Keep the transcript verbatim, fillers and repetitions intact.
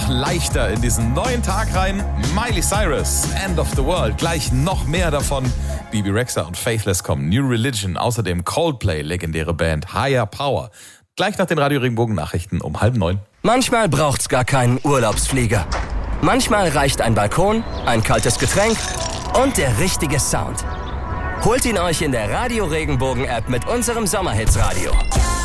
noch leichter in diesen neuen Tag rein. Miley Cyrus, End of the World. Gleich noch mehr davon. Bebe Rexha und Faithless kommen. New Religion. Außerdem Coldplay, legendäre Band. Higher Power. Gleich nach den Radio Regenbogen Nachrichten um halb neun. Manchmal braucht's gar keinen Urlaubsflieger. Manchmal reicht ein Balkon, ein kaltes Getränk und der richtige Sound. Holt ihn euch in der Radio Regenbogen App mit unserem Sommerhits-Radio.